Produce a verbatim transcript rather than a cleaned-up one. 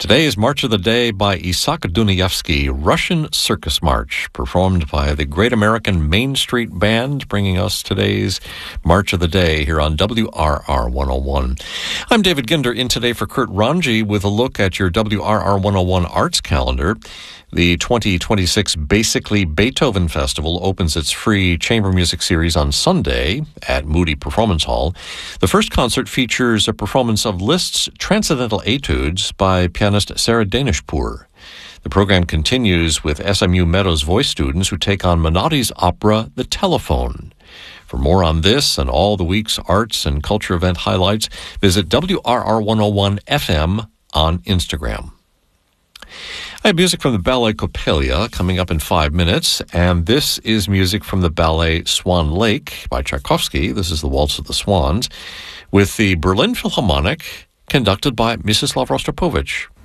Today is March of the Day by Isak Dunayevsky, Russian Circus March, performed by the Great American Main Street Band, bringing us today's March of the Day here on W R R one oh one. I'm David Ginder, in today for Kurt Ranji with a look at your W R R one oh one arts calendar. The twenty twenty-six Basically Beethoven Festival opens its free chamber music series on Sunday at Moody Performance Hall. The first concert features a performance of Liszt's Transcendental Etudes by pianist Sarah Danishpour. The program continues with S M U Meadows voice students who take on Menotti's opera, The Telephone. For more on this and all the week's arts and culture event highlights, visit W R R one oh one F M on Instagram. I have music from the Ballet Coppelia coming up in five minutes, and this is music from the ballet Swan Lake by Tchaikovsky. This is the Waltz of the Swans, with the Berlin Philharmonic, conducted by Mstislav Rostropovich.